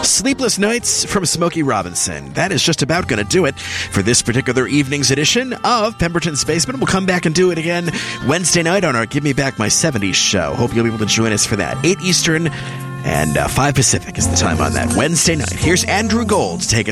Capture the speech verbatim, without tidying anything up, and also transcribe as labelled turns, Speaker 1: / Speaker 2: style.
Speaker 1: Sleepless Nights from Smokey Robinson. That is just about going to do it for this particular evening's edition of Pemberton's Basement. We'll come back and do it again Wednesday night on our Give Me Back My seventies show. Hope you'll be able to join us for that. eight Eastern and uh, five Pacific is the time on that Wednesday night. Here's Andrew Gold to take us